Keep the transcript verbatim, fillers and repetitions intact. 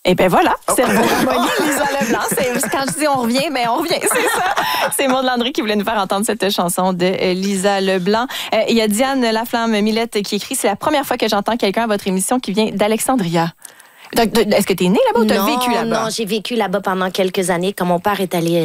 Et bien voilà, cerveau ramolli, Lisa Leblanc. C'est, quand je dis on revient, mais on revient, c'est ça. C'est Maud Landry qui voulait nous faire entendre cette chanson de euh, Lisa Leblanc. Euh, Il y a Diane Laflamme-Millette qui écrit « C'est la première fois que j'entends quelqu'un à votre émission qui vient d'Alexandria. » Est-ce que tu es née là-bas ou tu as vécu là-bas? Non, j'ai vécu là-bas pendant quelques années quand mon père est allé